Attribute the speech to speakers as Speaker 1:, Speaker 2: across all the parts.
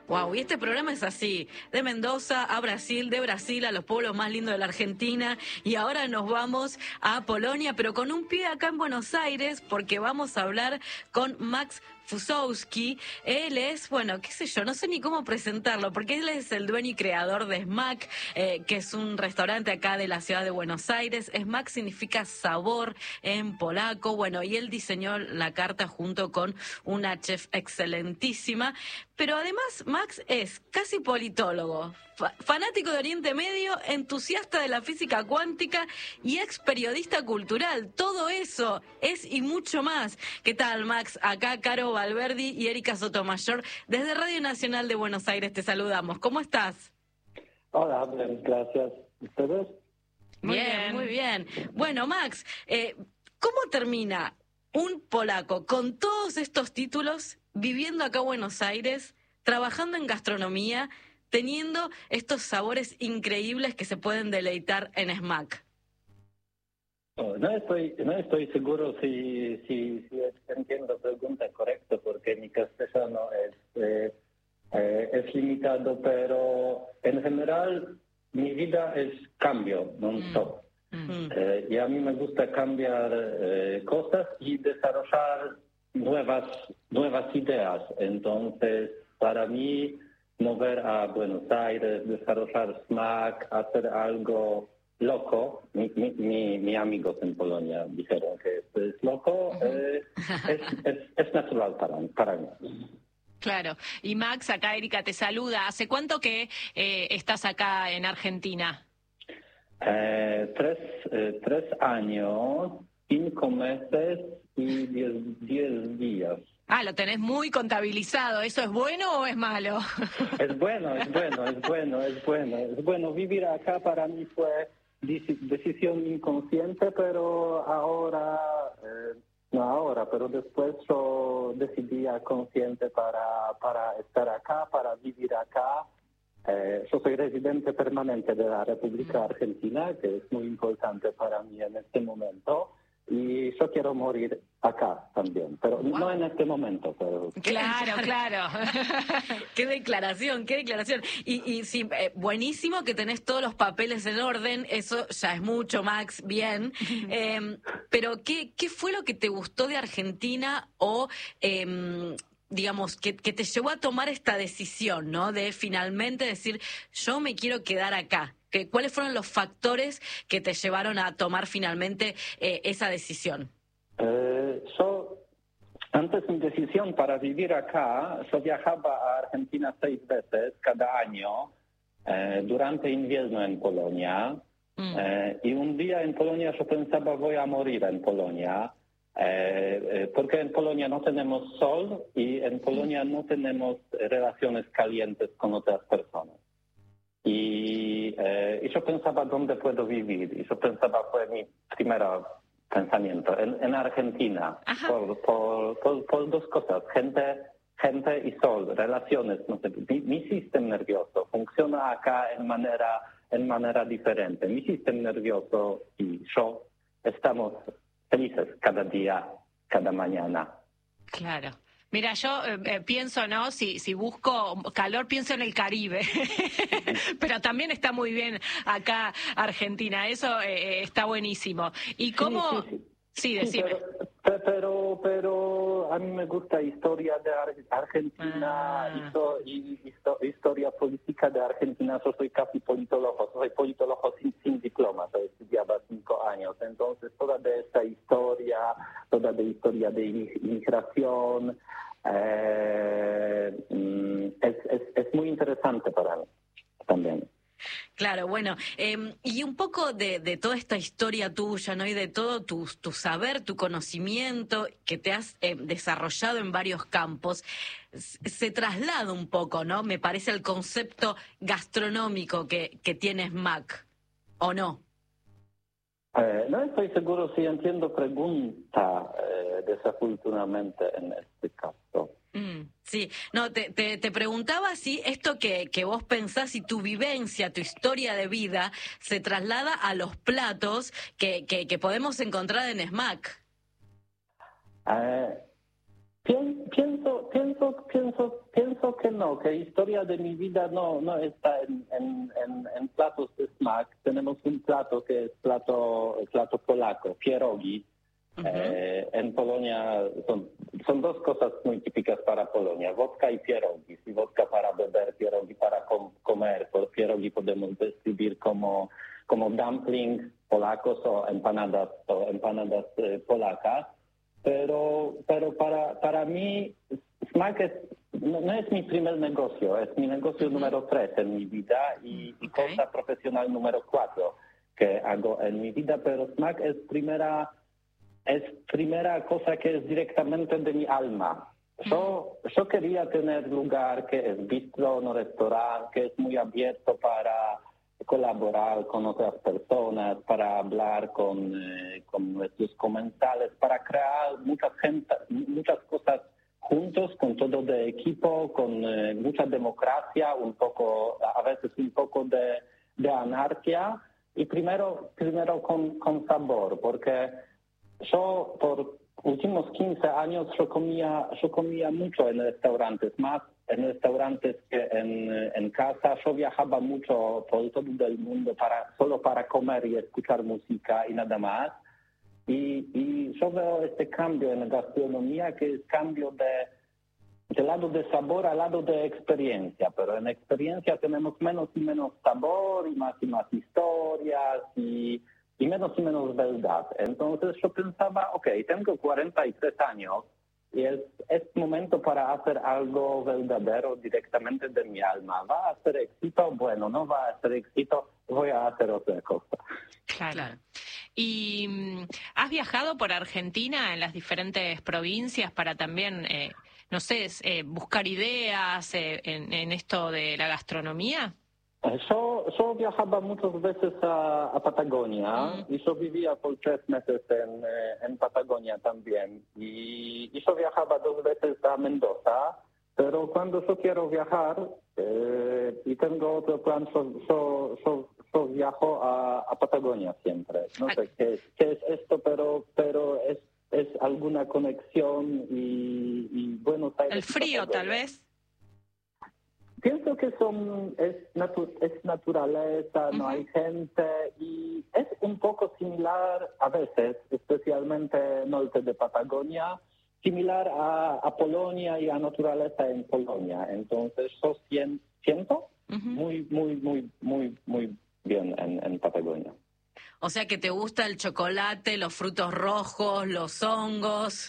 Speaker 1: Wow, y este programa es así, de Mendoza a Brasil, de Brasil a los pueblos más lindos de la Argentina, y ahora nos vamos a Polonia, pero con un pie acá en Buenos Aires, porque vamos a hablar con Max Fusowski. Él es, bueno, qué sé yo, no sé ni cómo presentarlo, porque él es el dueño y creador de Smack, que es un restaurante acá de la ciudad de Buenos Aires. Smack significa sabor en polaco, bueno, y él diseñó la carta junto con una chef excelentísima, pero además Max es casi politólogo, fanático de Oriente Medio, entusiasta de la física cuántica y ex periodista cultural. Todo eso es y mucho más. ¿Qué tal, Max? Acá Caro Valverdi y Erika Sotomayor, desde Radio Nacional de Buenos Aires te saludamos. ¿Cómo estás?
Speaker 2: Hola, bien, gracias. ¿Ustedes?
Speaker 1: Bien, muy bien. Bueno, Max, ¿cómo termina un polaco con todos estos títulos, viviendo acá en Buenos Aires, trabajando en gastronomía, teniendo estos sabores increíbles que se pueden deleitar en Smack?
Speaker 2: No estoy seguro si entiendo la pregunta correcta, porque mi castellano es limitado, pero en general mi vida es cambio non-stop. Y a mí me gusta cambiar cosas y desarrollar nuevas ideas. Entonces, para mí, mover a Buenos Aires, desarrollar Smack, hacer algo loco, mis amigos en Polonia dijeron que esto es loco, es natural para mí.
Speaker 3: Claro. Y Max, acá Erika te saluda. ¿Hace cuánto que estás acá en Argentina?
Speaker 2: 3 años, 5 meses y 10 días.
Speaker 3: Ah, lo tenés muy contabilizado. ¿Eso es bueno o es malo?
Speaker 2: Es bueno. Vivir acá para mí fue decisión inconsciente, pero pero después yo decidí consciente para estar acá, para vivir acá. Yo soy residente permanente de la República Argentina, que es muy importante para mí en este momento. Y yo quiero morir acá también, pero no en este momento. Pero...
Speaker 3: Claro.
Speaker 1: Qué declaración. Y sí, buenísimo que tenés todos los papeles en orden, eso ya es mucho, Max, bien. Pero ¿qué fue lo que te gustó de Argentina o... digamos, que te llevó a tomar esta decisión, ¿no? De finalmente decir, yo me quiero quedar acá. ¿Cuáles fueron los factores que te llevaron a tomar finalmente esa decisión?
Speaker 2: Antes de mi decisión para vivir acá, yo viajaba a Argentina 6 veces cada año durante invierno en Polonia. Y un día en Polonia yo pensaba, voy a morir en Polonia. Porque en Polonia no tenemos sol y en Polonia no tenemos relaciones calientes con otras personas. Y yo pensaba, ¿dónde puedo vivir? Y yo pensaba, fue mi primer pensamiento, en Argentina, por 2 cosas, gente y sol, relaciones, no sé, mi sistema nervioso funciona acá en manera diferente. Mi sistema nervioso y yo estamos felices cada día, cada mañana.
Speaker 3: Claro. Mira, yo pienso, ¿no? Si busco calor, pienso en el Caribe. Pero también está muy bien acá Argentina. Eso está buenísimo. ¿Y cómo...? Sí, decime.
Speaker 2: Pero a mí me gusta historia de Argentina y historia política de Argentina. Yo soy casi politólogo, sin diploma, yo estudiaba 5 años. Entonces, toda de esta historia, de inmigración, es muy interesante para mí también.
Speaker 1: Claro, bueno, y un poco de toda esta historia tuya, ¿no? Y de todo tu saber, tu conocimiento que te has desarrollado en varios campos, se traslada un poco, ¿no? Me parece el concepto gastronómico que tiene Smack, ¿o no?
Speaker 2: No estoy seguro si entiendo pregunta, desafortunadamente, en este caso.
Speaker 1: Sí, no, te preguntaba si esto que vos pensás y tu vivencia, tu historia de vida, se traslada a los platos que podemos encontrar en Smack.
Speaker 2: Pienso que no, que historia de mi vida no está en platos de smak. Tenemos un plato que es plato polaco, pierogi. En Polonia son dos cosas muy típicas para Polonia, vodka y pierogi. Y vodka para beber, pierogi para comer. Pierogi podemos describir como dumplings polacos o empanadas polacas. Pero para mí smak no es mi primer negocio, es mi negocio número 3 en mi vida y cosa profesional número 4 que hago en mi vida, pero smak es primera cosa que es directamente de mi alma. Yo quería tener lugar que es bistro, no restaurante, que es muy abierto para colaborar con otras personas, para hablar con nuestros comensales, para crear muchas cosas juntos, con todo de equipo, con mucha democracia, a veces un poco de anarquía, y primero con sabor, porque yo por últimos 15 años yo comía mucho en restaurantes, más en restaurantes que en casa. Yo viajaba mucho por todo el mundo solo para comer y escuchar música y nada más. Y yo veo este cambio en la gastronomía, que es cambio del lado de sabor al lado de experiencia, pero en experiencia tenemos menos y menos sabor y más historias y menos y menos verdad. Entonces yo pensaba, tengo 43 años y es momento para hacer algo verdadero directamente de mi alma. ¿Va a ser éxito? Bueno, no va a ser éxito, voy a hacer otra cosa.
Speaker 3: Claro. ¿Y has viajado por Argentina en las diferentes provincias para también, buscar ideas en esto de la gastronomía?
Speaker 2: Yo viajaba muchas veces a Patagonia y yo vivía por 3 meses en Patagonia también. Y yo viajaba 2 veces a Mendoza, pero cuando yo quiero viajar y tengo otro plan, yo viajo a Patagonia siempre. No sé qué es esto, pero es alguna conexión y Buenos Aires.
Speaker 3: El frío, tal vez.
Speaker 2: Pienso que es naturaleza, no hay gente y es un poco similar a veces, especialmente norte de Patagonia, similar a Polonia y a naturaleza en Polonia. Entonces yo siento muy, muy, muy, muy, muy bien en Patagonia.
Speaker 1: O sea que te gusta el chocolate, los frutos rojos, los hongos.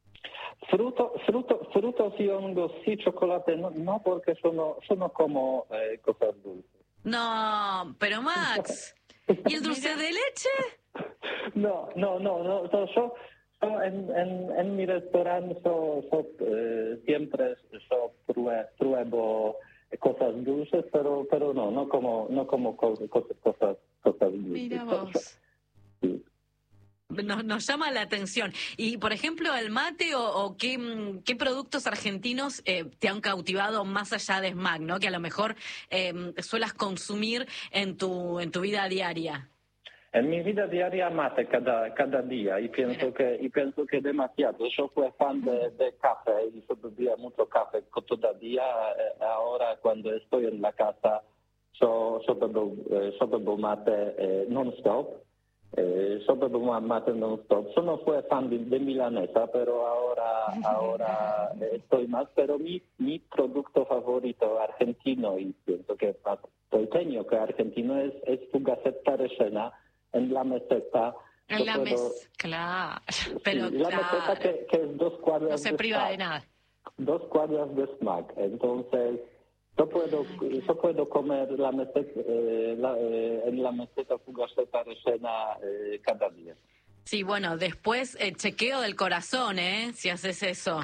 Speaker 2: Frutos y hongos, sí, chocolate, no porque yo no como cosas dulces.
Speaker 1: No, pero Max, ¿y el dulce de leche?
Speaker 2: No. Yo en mi restaurante siempre pruebo cosas dulces, pero no como cosas dulces.
Speaker 1: Mira vos.
Speaker 2: Sí.
Speaker 1: Nos llama la atención. Y, por ejemplo, el mate o qué productos argentinos te han cautivado más allá de smak, ¿no? Que a lo mejor suelas consumir en tu vida diaria.
Speaker 2: En mi vida diaria mate cada día y pienso que demasiado. Yo fui fan de café y yo bebía mucho café todavía. Ahora cuando estoy en la casa yo bebo mate non-stop. Yo bebo mate non-stop. Yo no fui fan de milanesa, pero ahora estoy más. Pero mi producto favorito argentino, y pienso que más pequeño que argentino, es fugaceta rellena en la meseta.
Speaker 3: En la meseta, claro. Pero
Speaker 2: la meseta que es 2 cuadras
Speaker 3: no se priva de nada.
Speaker 2: 2 cuadras de smak. Entonces yo puedo comer en la meseta fugaceta rellena cada día.
Speaker 1: Sí, bueno, después chequeo del corazón, si haces eso.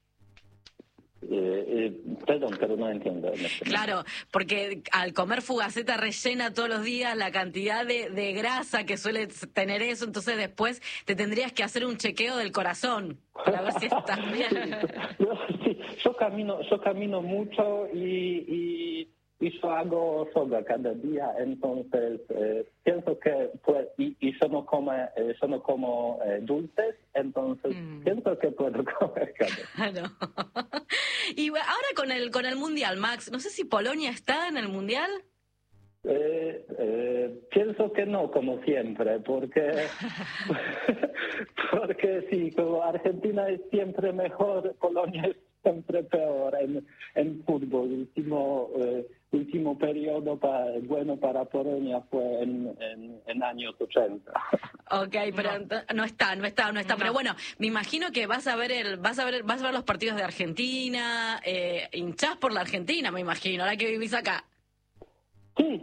Speaker 2: Perdón, pero no entiendo.
Speaker 1: Claro, porque al comer fugaceta rellena todos los días, la cantidad de grasa que suele tener eso, entonces después te tendrías que hacer un chequeo del corazón para ver si estás bien.
Speaker 2: Sí, yo camino mucho y yo hago soga cada día, entonces pienso que pues, y yo no como dulces, entonces pienso que puedo comer cada día.
Speaker 1: Y ahora con el Mundial, Max, no sé si Polonia está en el Mundial.
Speaker 2: Pienso que no, como siempre, porque sí, como Argentina es siempre mejor, Polonia es siempre peor en fútbol. Último periodo bueno para Polonia fue en años 80.
Speaker 1: Ok, pero no está. No. Pero bueno, me imagino que vas a ver los partidos de Argentina, hinchás por la Argentina, me imagino, ahora que vivís acá.
Speaker 2: Sí.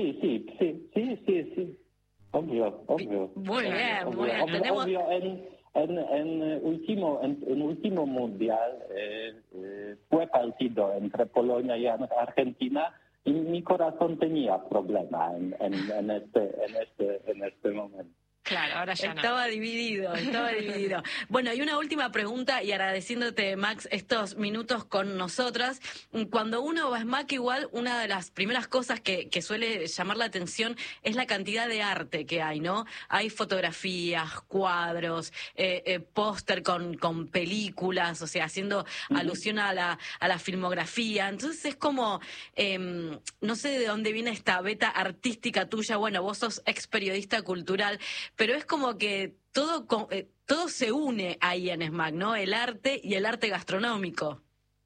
Speaker 2: Obvio.
Speaker 1: Muy bien.
Speaker 2: Obvio, en último mundial fue partido entre Polonia y Argentina y mi corazón tenía problema en este momento.
Speaker 3: Claro, ahora ya
Speaker 1: estaba dividido. Bueno, y una última pregunta, y agradeciéndote, Max, estos minutos con nosotras. Cuando uno va a SMAC, igual, una de las primeras cosas que suele llamar la atención es la cantidad de arte que hay, ¿no? Hay fotografías, cuadros, póster con películas, o sea, haciendo alusión a la filmografía. Entonces es como, no sé de dónde viene esta beta artística tuya. Bueno, vos sos ex periodista cultural, pero es como que todo se une ahí en SMAC, ¿no? El arte y el arte gastronómico.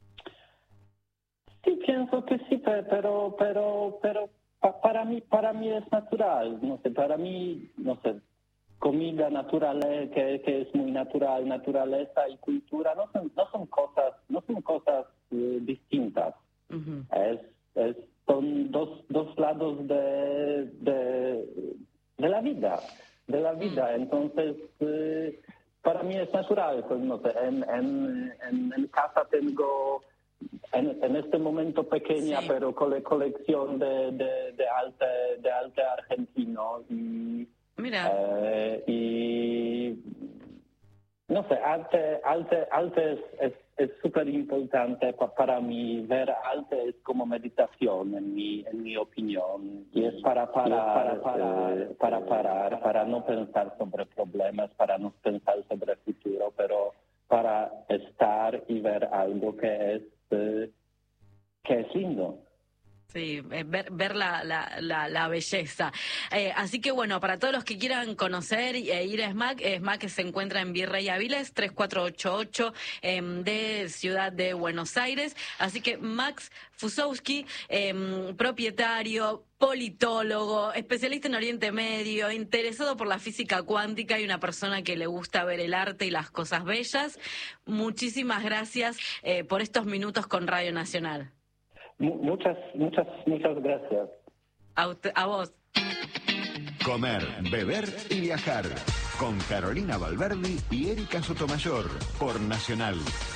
Speaker 2: Sí, pienso que sí, pero para mí es natural, no sé, para mí, no sé, comida natural, que es muy natural, naturaleza y cultura, no son cosas distintas.
Speaker 1: Uh-huh.
Speaker 2: Son dos lados de la vida. Entonces para mí es natural, pues, no sé, en casa tengo en este momento pequeña, sí, pero colección de arte argentino y
Speaker 1: mira,
Speaker 2: y no sé, arte es súper importante para mí. Ver arte es como meditación, en mi opinión, y es para parar, para no pensar sobre problemas, para no pensar sobre el futuro, pero para estar y ver algo que es lindo.
Speaker 1: Sí, ver la belleza. Así que bueno, para todos los que quieran conocer e ir a SMAC se encuentra en Virrey Aviles 3488 de Ciudad de Buenos Aires. Así que Max Fusowski, propietario, politólogo, especialista en Oriente Medio, interesado por la física cuántica y una persona que le gusta ver el arte y las cosas bellas. Muchísimas gracias por estos minutos con Radio Nacional.
Speaker 2: Muchas gracias.
Speaker 1: A vos.
Speaker 4: Comer, beber y viajar. Con Carolina Valverdi y Erika Sotomayor. Por Nacional.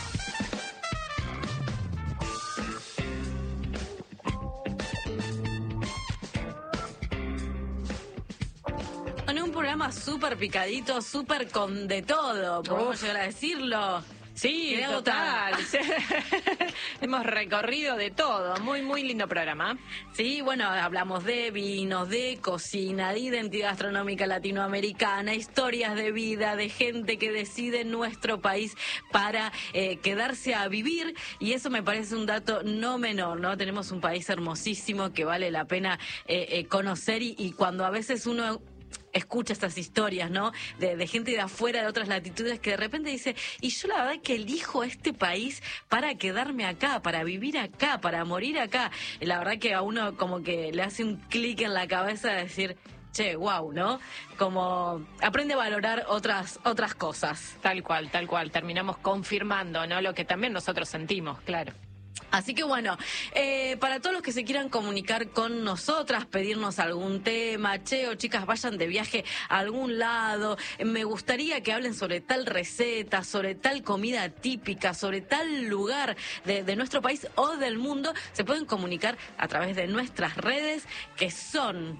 Speaker 1: En un programa súper picadito, súper con de todo, podemos llegar a decirlo.
Speaker 3: Sí, total. Hemos recorrido de todo. Muy, muy lindo programa.
Speaker 1: Sí, bueno, hablamos de vinos, de cocina, de identidad gastronómica latinoamericana, historias de vida, de gente que decide en nuestro país para quedarse a vivir, y eso me parece un dato no menor, ¿no? Tenemos un país hermosísimo que vale la pena conocer, y cuando a veces uno escucha estas historias, ¿no? De gente de afuera, de otras latitudes, que de repente dice, y yo la verdad que elijo este país para quedarme acá, para vivir acá, para morir acá. La verdad que a uno como que le hace un clic en la cabeza de decir, che, wow, ¿no? Como aprende a valorar otras cosas.
Speaker 3: Tal cual. Terminamos confirmando, ¿no? Lo que también nosotros sentimos, claro.
Speaker 1: Así que bueno, para todos los que se quieran comunicar con nosotras, pedirnos algún tema, che, o chicas, vayan de viaje a algún lado, me gustaría que hablen sobre tal receta, sobre tal comida típica, sobre tal lugar de nuestro país o del mundo, se pueden comunicar a través de nuestras redes, que son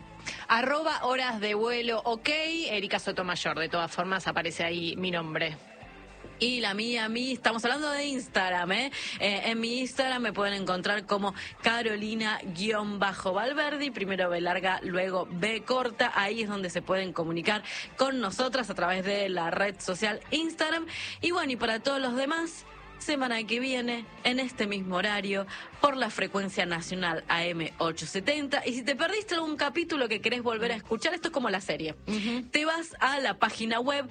Speaker 3: @horas de vuelo, ok, Erika Sotomayor. De todas formas aparece ahí mi nombre.
Speaker 1: Y la mía, estamos hablando de Instagram, en mi Instagram me pueden encontrar como Carolina-Valverdi, primero B larga, luego B corta. Ahí es donde se pueden comunicar con nosotras a través de la red social Instagram. Y bueno, y para todos los demás, semana que viene, en este mismo horario, por la frecuencia nacional AM 870. Y si te perdiste algún capítulo que querés volver a escuchar, esto es como la serie. Te vas a la página web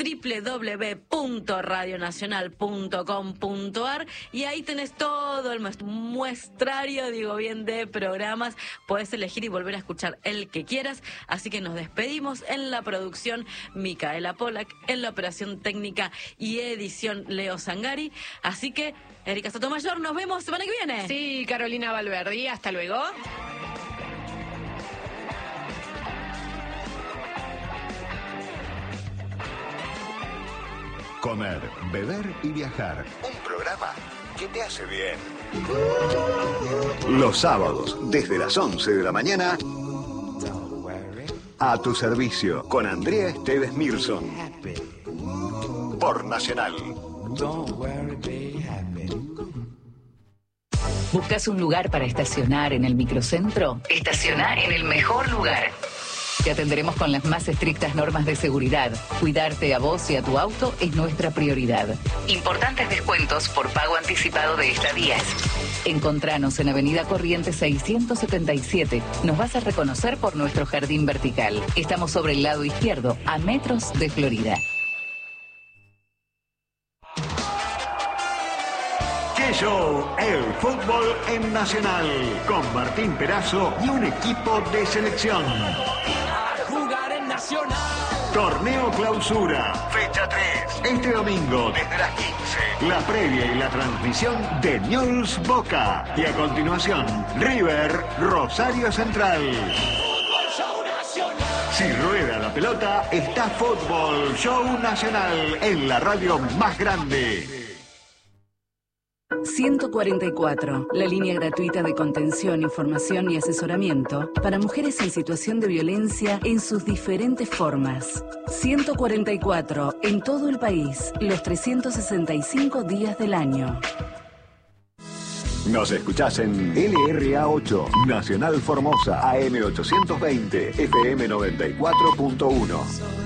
Speaker 1: www.radionacional.com.ar y ahí tenés todo el muestrario, digo bien, de programas. Podés elegir y volver a escuchar el que quieras. Así que nos despedimos. En la producción, Micaela Polak. En la operación técnica y edición, Leo Zangari. Así que, Erika Sotomayor, nos vemos semana que viene.
Speaker 3: Sí, Carolina Valverdi, hasta luego.
Speaker 4: Comer, beber y viajar. Un programa que te hace bien. Los sábados, desde las 11 de la mañana, a tu servicio, con Andrea Esteves Mirson. Por Nacional.
Speaker 5: ¿Buscas un lugar para estacionar en el microcentro? Estaciona en el mejor lugar. Te atenderemos con las más estrictas normas de seguridad. Cuidarte a vos y a tu auto es nuestra prioridad. Importantes descuentos por pago anticipado de estadías. Encontranos en Avenida Corrientes 677. Nos vas a reconocer por nuestro jardín vertical. Estamos sobre el lado izquierdo, a metros de Florida.
Speaker 4: ¡Qué show! El fútbol en Nacional, con Martín Perazo y un equipo de selección.
Speaker 6: A jugar en Nacional.
Speaker 4: Torneo Clausura, fecha 3. Este domingo, desde las 15. La previa y la transmisión de Newell's Boca. Y a continuación, River Rosario Central.
Speaker 6: Fútbol Show Nacional.
Speaker 4: Si rueda la pelota, está Fútbol Show Nacional en la radio más grande.
Speaker 5: 144, la línea gratuita de contención, información y asesoramiento para mujeres en situación de violencia en sus diferentes formas. 144, en todo el país, los 365 días del año.
Speaker 4: Nos escuchás en LRA 8, Nacional Formosa, AM 820, FM 94.1.